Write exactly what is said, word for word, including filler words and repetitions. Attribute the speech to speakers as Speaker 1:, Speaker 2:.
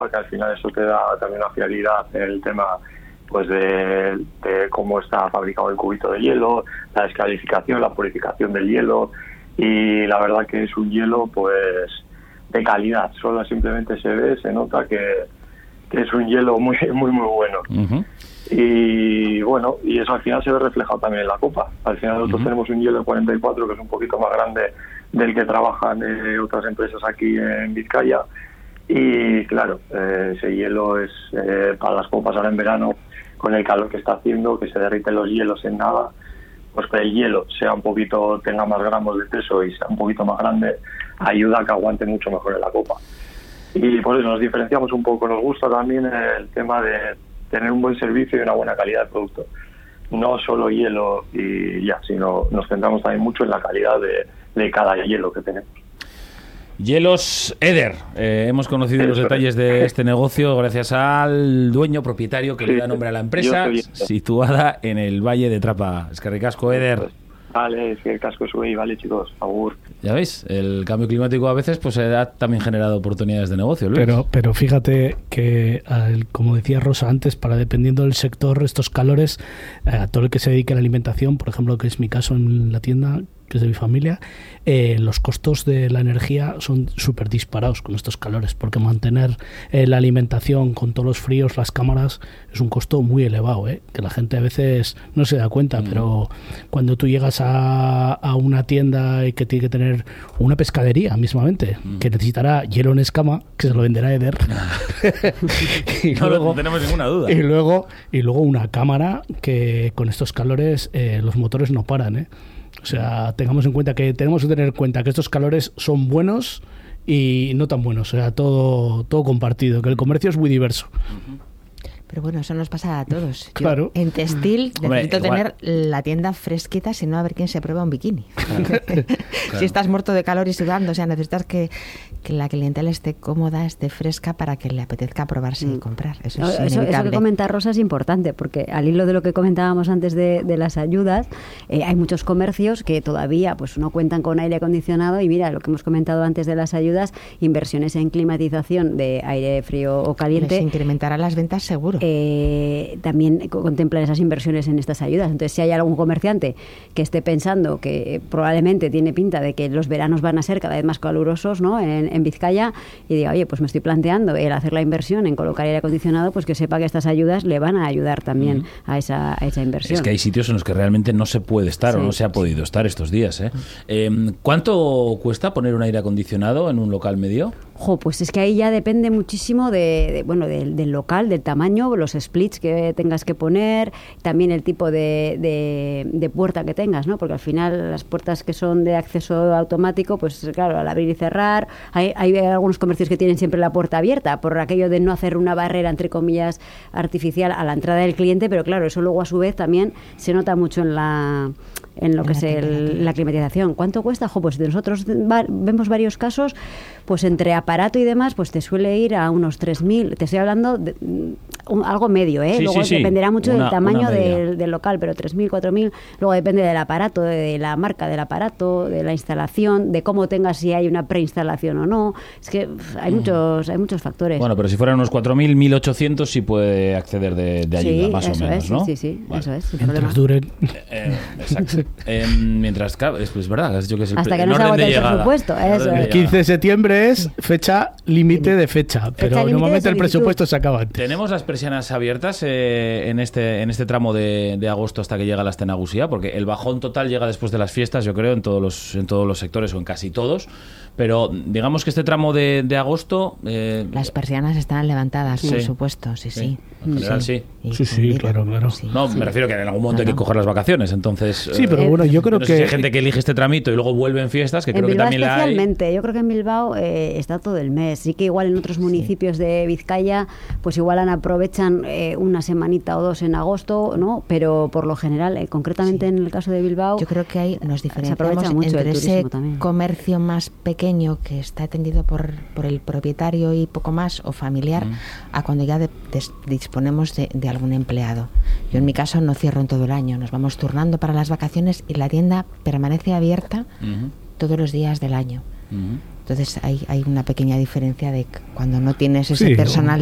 Speaker 1: que al final eso te da también una fiabilidad en el tema pues de, de cómo está fabricado el cubito de hielo, la descalificación, la purificación del hielo, y la verdad que es un hielo pues de calidad. Solo simplemente se ve, se nota que, que es un hielo muy muy muy bueno. Uh-huh. Y bueno, y eso al final se ve reflejado también en la copa. Al final nosotros uh-huh. tenemos un hielo de cuarenta y cuatro que es un poquito más grande del que trabajan eh, otras empresas aquí en Vizcaya, y claro, eh, ese hielo es eh, para las copas ahora en verano, con el calor que está haciendo, que se derriten los hielos en nada, pues que el hielo sea un poquito, tenga más gramos de peso y sea un poquito más grande, ayuda a que aguante mucho mejor en la copa. Y por eso nos diferenciamos un poco. Nos gusta también el tema de tener un buen servicio y una buena calidad de producto. No solo hielo y ya, sino nos centramos también mucho en la calidad de, de cada hielo que tenemos.
Speaker 2: Hielos Eder. Eh, hemos conocido los detalles de este negocio gracias al dueño propietario que sí, le da nombre a la empresa, situada en el Valle de Trapa. Es que ricasco, Eder.
Speaker 1: Vale, es que el casco sube y vale, chicos, agur.
Speaker 2: Ya veis, el cambio climático a veces pues ha también generado oportunidades de negocio, Luis.
Speaker 3: Pero, pero fíjate que, como decía Rosa antes, para dependiendo del sector, estos calores, a todo el que se dedique a la alimentación, por ejemplo, que es mi caso en la tienda, que es de mi familia, eh, los costos de la energía son súper disparados con estos calores, porque mantener eh, la alimentación con todos los fríos, las cámaras, es un costo muy elevado, ¿eh? Que la gente a veces no se da cuenta, mm. pero cuando tú llegas a, a una tienda y que tiene que tener una pescadería mismamente, mm. que necesitará hielo en escama, que se lo venderá Eder,
Speaker 2: y no, luego, no tenemos ninguna duda.
Speaker 3: Y luego, y luego una cámara que con estos calores eh, los motores no paran, ¿eh? O sea, tengamos en cuenta que tenemos que tener en cuenta que estos calores son buenos y no tan buenos, o sea, todo todo compartido, que el comercio es muy diverso.
Speaker 4: Pero bueno, eso nos pasa a todos. Yo,
Speaker 3: claro.
Speaker 4: En textil
Speaker 2: Hombre,
Speaker 4: necesito
Speaker 2: igual.
Speaker 4: tener la tienda fresquita, si no a ver quién se prueba un bikini.
Speaker 2: Claro. Claro.
Speaker 4: Si estás muerto de calor y sudando, o sea, necesitas que, que la clientela esté cómoda, esté fresca para que le apetezca probarse mm. y comprar. Eso es
Speaker 5: eso, eso que comenta Rosa es importante, porque al hilo de lo que comentábamos antes de, de las ayudas, eh, hay muchos comercios que todavía pues no cuentan con aire acondicionado, y mira, lo que hemos comentado antes de las ayudas, inversiones en climatización de aire frío o caliente.
Speaker 4: Les incrementará las ventas seguro.
Speaker 5: Eh, también contemplan esas inversiones en estas ayudas. Entonces, si hay algún comerciante que esté pensando que eh, probablemente tiene pinta de que los veranos van a ser cada vez más calurosos, ¿no?, en, en Vizcaya, y diga, oye, pues me estoy planteando el hacer la inversión en colocar aire acondicionado, pues que sepa que estas ayudas le van a ayudar también uh-huh. a, esa, a esa inversión.
Speaker 2: Es que hay sitios en los que realmente no se puede estar, sí, o no se ha podido estar estos días, ¿eh? Eh, ¿Cuánto cuesta poner un aire acondicionado en un local medio?
Speaker 5: Jo, pues es que ahí ya depende muchísimo de, de bueno, del, del local, del tamaño, los splits que tengas que poner, también el tipo de, de, de puerta que tengas, ¿no? Porque al final las puertas que son de acceso automático, pues claro, al abrir y cerrar, hay, hay algunos comercios que tienen siempre la puerta abierta por aquello de no hacer una barrera, entre comillas, artificial a la entrada del cliente, pero claro, eso luego a su vez también se nota mucho en la en lo que es el, la climatización. ¿Cuánto cuesta? Jo, pues de nosotros va, vemos varios casos, pues entre aparato y demás, pues te suele ir a unos tres mil. Te estoy hablando de un, algo medio, ¿eh?
Speaker 2: Sí,
Speaker 5: luego
Speaker 2: sí,
Speaker 5: dependerá
Speaker 2: sí.
Speaker 5: mucho
Speaker 2: Una,
Speaker 5: del tamaño del, del local, pero tres mil, cuatro mil. Luego depende del aparato, de la marca del aparato, de la instalación, de cómo tengas, si hay una preinstalación o no. Es que uf, hay muchos hay muchos factores.
Speaker 2: Bueno, pero si fueran unos cuatro mil, mil ochocientos sí puede acceder de, de ayuda,
Speaker 5: sí,
Speaker 2: más o menos,
Speaker 5: es,
Speaker 2: ¿no?
Speaker 5: Sí, sí, vale. Eso es.
Speaker 3: Mientras duren.
Speaker 2: Eh, exacto. eh, mientras, claro, es pues, verdad, has dicho que es el
Speaker 5: hasta
Speaker 2: pre-
Speaker 5: que no se agote el presupuesto. Eso
Speaker 3: el quince de septiembre es fecha límite de fecha, pero fecha normalmente el presupuesto se acaba antes.
Speaker 2: ¿Tenemos las persianas abiertas eh, en este en este tramo de, de agosto hasta que llega la Astenagusía? Porque el bajón total llega después de las fiestas, yo creo, en todos los en todos los sectores o en casi todos. Pero digamos que este tramo de, de agosto... Eh,
Speaker 4: las persianas están levantadas, sí. por supuesto, sí, sí.
Speaker 2: sí. En general, sí.
Speaker 3: Sí, sí, sí claro, claro.
Speaker 2: Sí, no, sí. me refiero que en algún momento claro. hay que coger las vacaciones, entonces...
Speaker 3: Sí, pero eh, bueno, yo creo
Speaker 2: no
Speaker 3: que...
Speaker 2: sé si hay gente que elige este tramito y luego vuelve en fiestas, que
Speaker 5: en
Speaker 2: creo
Speaker 5: Bilbao
Speaker 2: que también la hay.
Speaker 5: especialmente, yo creo que en Bilbao eh, está todo el mes. Sí que igual en otros municipios sí. de Vizcaya, pues igual aprovechan eh, una semanita o dos en agosto, ¿no? Pero por lo general, eh, concretamente sí. en el caso de Bilbao...
Speaker 4: Yo creo que ahí nos diferenciamos mucho entre ese también. comercio más pequeño que está atendido por, por el propietario y poco más, o familiar, mm. a cuando ya de, de, disponemos de, de algún empleado. Yo en mi caso no cierro en todo el año, nos vamos turnando para las vacaciones y la tienda permanece abierta mm-hmm. todos los días del año. Mm-hmm. Entonces hay, hay una pequeña diferencia de cuando no tienes ese
Speaker 3: sí,
Speaker 4: personal